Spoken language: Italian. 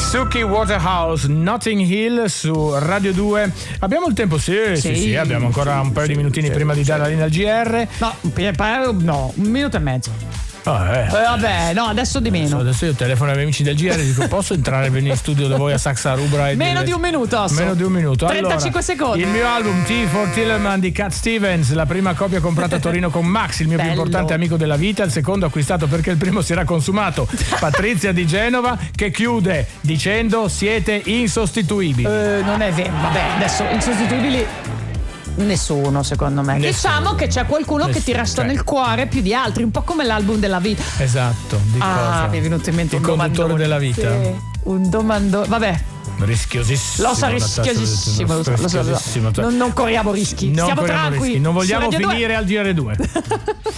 Suki Waterhouse, Notting Hill su Radio 2. Abbiamo il tempo? Sì, abbiamo ancora un paio di minutini prima di dare la linea al GR. No, un minuto e mezzo. Vabbè, no, adesso di meno. Adesso io telefono ai miei amici del GR e dico: posso entrare in studio da voi a Saxa Rubra? Meno di un minuto. Meno di un minuto. 35 secondi. Il mio album T for Tilleman di Cat Stevens, la prima copia comprata a Torino con Max, il mio più importante amico della vita, il secondo acquistato perché il primo si era consumato. Patrizia di Genova, che chiude dicendo: siete insostituibili. Non è vero, vabbè, adesso insostituibili nessuno, secondo me. Diciamo che c'è qualcuno che ti resta nel cuore più di altri, un po' come l'album della vita. Esatto. Di cosa? Mi è venuto in mente il un conduttore domandone. della vita. Sì, un domandone. Vabbè. Rischiosissimo. Lo so, rischiosissimo. Lo so. Non corriamo rischi. Stiamo tranquilli. Non vogliamo finire al GR2.